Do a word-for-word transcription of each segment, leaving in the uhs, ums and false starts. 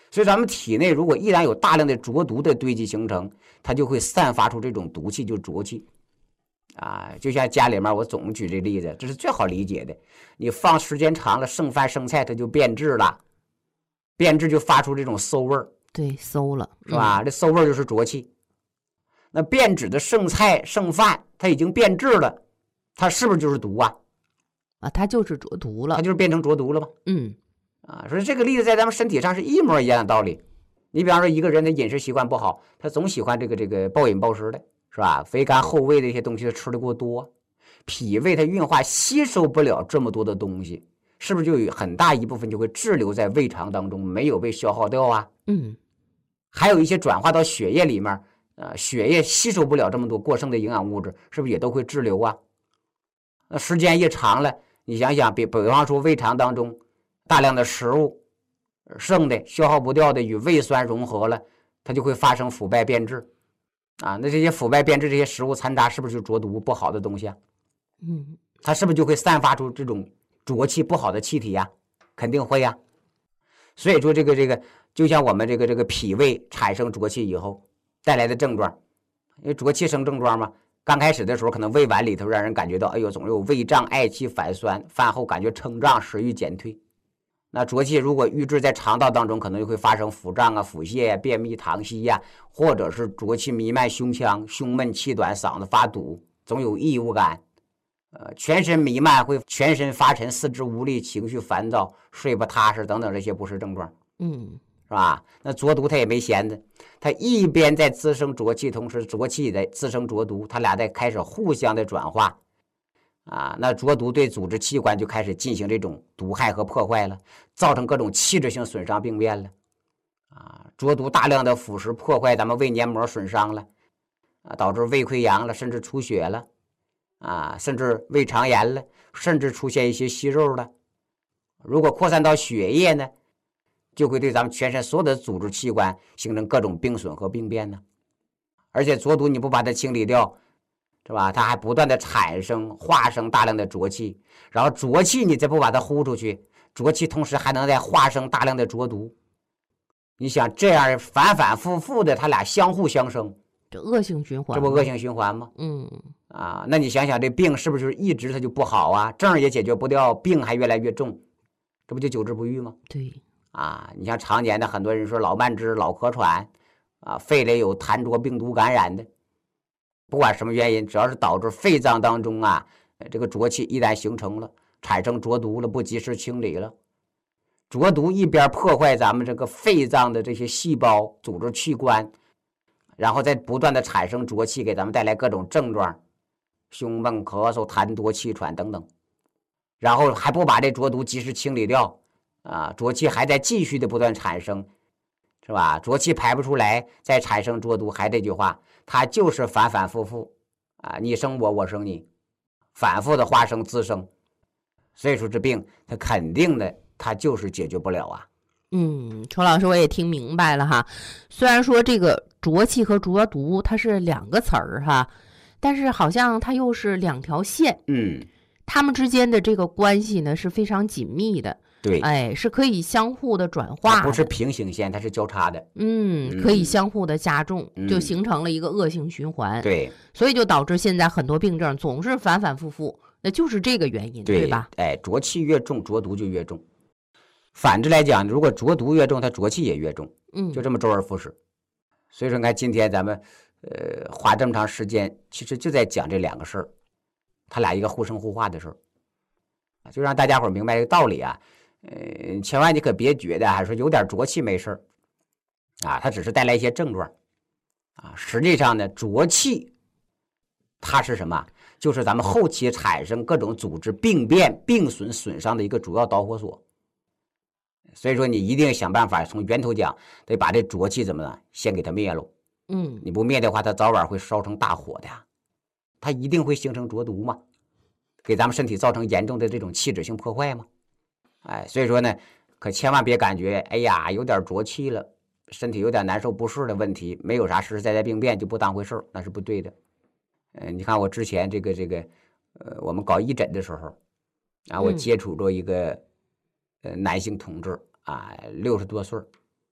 所以咱们体内如果依然有大量的浊毒的堆积形成，它就会散发出这种毒气，就浊气啊。就像家里面我总举这例子，这是最好理解的，你放时间长了，剩饭剩菜它就变质了，变质就发出这种馊味儿， 对，馊了， 是吧？嗯、这馊味儿就是浊气。那变质的剩菜剩饭，它已经变质了，它是不是就是毒啊？ 啊，它就是浊毒了， 它就是变成浊毒了吗？ 嗯， 啊，所以这个例子在咱们身体上是一模一样的道理。你比方说一个人的饮食习惯不好，他总喜欢这个这个暴饮暴食的，是吧？肥甘厚味的一些东西他吃的过多，脾胃它运化吸收不了这么多的东西，是不是就有很大一部分就会滞留在胃肠当中，没有被消耗掉啊？ 嗯， 还有一些转化到血液里面，呃，血液吸收不了这么多过剩的营养物质，是不是也都会滞留啊？那时间一长了，你想想，比比方说胃肠当中大量的食物剩的消耗不掉的与胃酸融合了，它就会发生腐败变质啊。那这些腐败变质这些食物残渣是不是就浊毒不好的东西啊？ 嗯， 它是不是就会散发出这种浊气不好的气体呀？肯定会呀。所以说这个这个就像我们这个这个脾胃产生浊气以后带来的症状，因为浊气生症状嘛，刚开始的时候可能胃脘里头让人感觉到，哎呦，总有胃胀、嗳气、反酸，饭后感觉撑胀、食欲减退。那浊气如果郁滞在肠道当中，可能就会发生腹胀啊、腹泻呀、便秘、溏稀呀，或者是浊气弥漫胸腔，胸闷气短，嗓子发堵，总有异物感，呃，全身弥漫，会全身发沉、四肢无力、情绪烦躁、睡不踏实等等这些不适症状， 嗯， 是吧？那浊毒它也没闲着，它一边在滋生浊气，同时浊气在滋生浊毒，它俩在开始互相的转化。啊，那浊毒对组织器官就开始进行这种毒害和破坏了，造成各种器质性损伤病变了。啊，浊毒大量的腐蚀破坏咱们胃黏膜，损伤了，啊，导致胃溃疡了，甚至出血了，啊，甚至胃肠炎了，甚至出现一些息肉了。如果扩散到血液呢，就会对咱们全身所有的组织器官形成各种病损和病变呢。而且浊毒你不把它清理掉，是吧？它还不断的产生化生大量的浊气，然后浊气你再不把它呼出去，浊气同时还能再化生大量的浊毒。你想这样反反复复的，它俩相互相生， 这恶性循环， 这不恶性循环吗？ 嗯， 啊，那你想想这病是不是一直它就不好啊？症也解决不掉，病还越来越重，这不就久治不愈吗？ 对， 啊，你像常年的很多人说老慢支、老咳喘，啊，肺里有痰浊病毒感染的。不管什么原因，只要是导致肺脏当中啊，这个浊气一旦形成了，产生浊毒了，不及时清理了，浊毒一边破坏咱们这个肺脏的这些细胞、组织器官，然后再不断的产生浊气，给咱们带来各种症状，胸闷、咳嗽、痰多、气喘等等，然后还不把这浊毒及时清理掉，啊，浊气还在继续的不断产生，是吧？浊气排不出来，再产生浊毒，还这句话。它就是反反复复啊，你生我，我生你，反复的化生滋生，所以说这病它肯定的，它就是解决不了啊。 嗯，邱老师我也听明白了哈。虽然说这个浊气和浊毒它是两个词儿哈，但是好像它又是两条线， 嗯， 它们之间的这个关系呢是非常紧密的。 对， 哎，是可以相互的转化的， 不是平行线，它是交叉的。 嗯，可以相互的加重， 嗯、 就形成了一个恶性循环。 对， 所以就导致现在很多病症总是反反复复，那就是这个原因， 对, 对吧？ 哎，浊气越重，浊毒就越重。反之来讲，如果浊毒越重，它浊气也越重。 嗯， 就这么周而复始。所以说，你看今天咱们呃花这么长时间，其实就在讲这两个事儿，它俩一个互生互化的事儿，就让大家伙明白这个道理啊。呃，千万你可别觉得还说有点浊气没事啊，它只是带来一些症状啊。实际上呢，浊气它是什么？就是咱们后期产生各种组织病变、病损、损伤的一个主要导火索。所以说，你一定想办法从源头讲，得把这浊气怎么呢？先给它灭了。 嗯， 你不灭的话，它早晚会烧成大火的呀，它一定会形成浊毒嘛，给咱们身体造成严重的这种气质性破坏嘛。哎，所以说呢，可千万别感觉，哎呀，有点浊气了，身体有点难受不适的问题，没有啥实实在在病变就不当回事，那是不对的。呃，你看我之前这个这个，呃，我们搞义诊的时候，啊，我接触着一个、嗯、呃男性同志啊，六十多岁，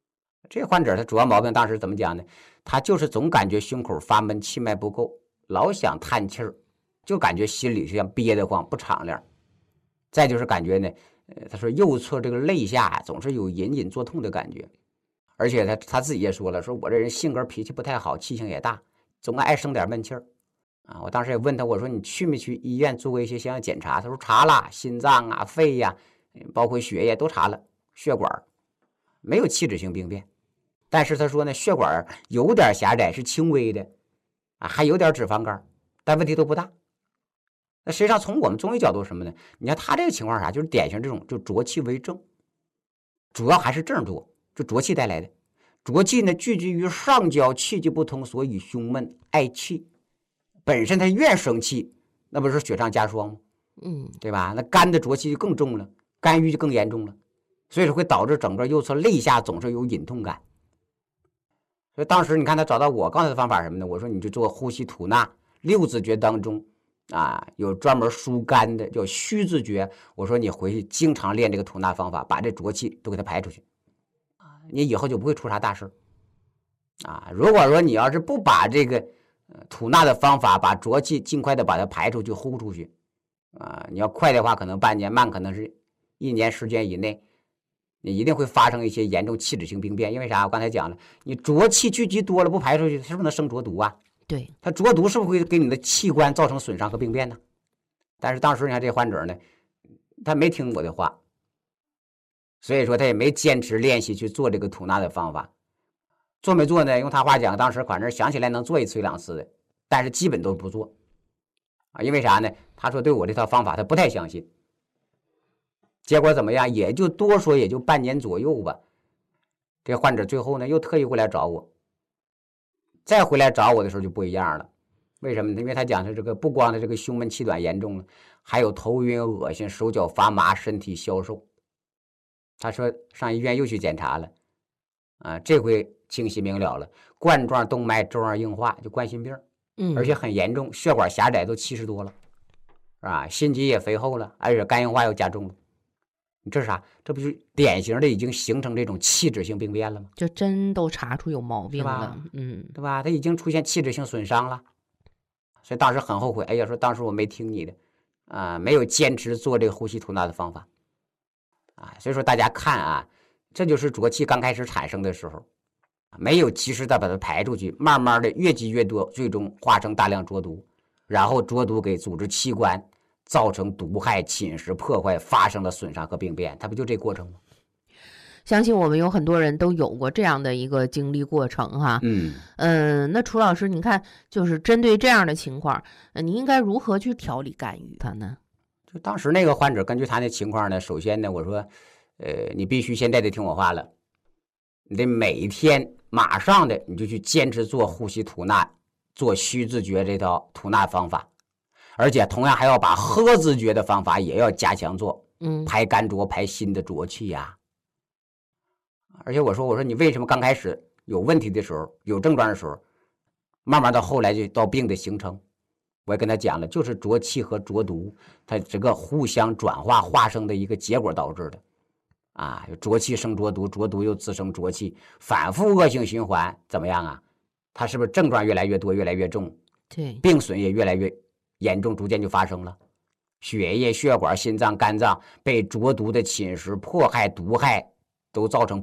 这患者他主要毛病当时怎么讲呢？他就是总感觉胸口发闷，气脉不够，老想叹气儿，就感觉心里像憋得慌，不敞亮。再就是感觉呢，呃，他说右侧这个肋下总是有隐隐作痛的感觉，而且他他自己也说了，说我这人性格脾气不太好，气性也大，总爱生点闷气儿啊。我当时也问他，我说你去没去医院做过一些相应检查？他说查了，心脏啊、肺呀、啊，包括血液都查了，血管没有器质性病变。但是他说呢，血管有点狭窄，是轻微的啊，还有点脂肪肝，但问题都不大。那实际上从我们中医角度什么呢？你看他这个情况啥，就是典型这种就浊气为症，主要还是症多，就浊气带来的。浊气呢聚集于上焦，气机不通，所以胸闷爱气。本身他愿生气，那不是雪上加霜吗？ 嗯， 对吧？那肝的浊气就更重了，肝郁就更严重了，所以说会导致整个右侧肋下总是有隐痛感。所以当时你看他找到我，告诉他的方法什么呢？我说你就做呼吸吐纳，六字诀当中啊有专门疏肝的叫虚字诀。我说你回去经常练这个吐纳方法，把这浊气都给它排出去，你以后就不会出啥大事啊。如果说你要是不把这个吐纳的方法，把浊气尽快的把它排出去、呼出去啊，你要快的话可能半年，慢可能是一年时间以内。你一定会发生一些严重器质性病变，因为啥？我刚才讲了，你浊气聚集多了不排出去，是不是能生浊毒啊？ 对， 它浊毒是不是会给你的器官造成损伤和病变呢？但是当时你看这患者呢，他没听我的话，所以说他也没坚持练习去做这个吐纳的方法。做没做呢？用他话讲，当时反正想起来能做一次两次的，但是基本都不做啊。因为啥呢？他说对我这套方法他不太相信。结果怎么样？也就多说也就半年左右吧。这患者最后呢又特意回来找我，再回来找我的时候就不一样了。为什么呢？因为他讲的这个不光的这个胸闷气短严重了，还有头晕恶心、手脚发麻、身体消瘦。他说上医院又去检查了，啊，这回清晰明了了，冠状动脉粥样硬化，就冠心病， 嗯， 而且很严重，血管狭窄都七十多了，是吧？心肌也肥厚了，而且肝硬化又加重了。你这是啥？这不是典型的已经形成这种器质性病变了吗？ 就真都查出有毛病了，嗯， 对吧？他已经出现器质性损伤了，所以当时很后悔。哎呀，说当时我没听你的，啊，没有坚持做这个呼吸吐纳的方法，啊，所以说大家看啊，这就是浊气刚开始产生的时候，没有及时的把它排出去，慢慢的越积越多，最终化成大量浊毒，然后浊毒给组织器官造成毒害、侵蚀、破坏，发生了损伤和病变，它不就这过程吗？ 相信我们有很多人都有过这样的一个经历过程哈。 嗯嗯、呃，那楚老师，你看，就是针对这样的情况，呃，你应该如何去调理干预它呢？ 就当时那个患者，根据他的情况呢，首先呢，我说，呃，你必须现在得听我话了，你得每天马上的你就去坚持做呼吸吐纳，做虚字诀这套吐纳方法。而且同样还要把喝字诀的方法也要加强做， 嗯， 排肝浊、排心的浊气呀、啊。而且我说，我说你为什么刚开始有问题的时候、有症状的时候，慢慢到后来就到病的形成？我也跟他讲了，就是浊气和浊毒它这个互相转化化生的一个结果导致的。啊，浊气生浊毒，浊毒又滋生浊气，反复恶性循环，怎么样啊？它是不是症状越来越多、越来越重？ 对， 病损也越来越严重，逐渐就发生了，血液、血管、心脏、肝脏被浊毒的侵蚀、迫害、毒害，都造成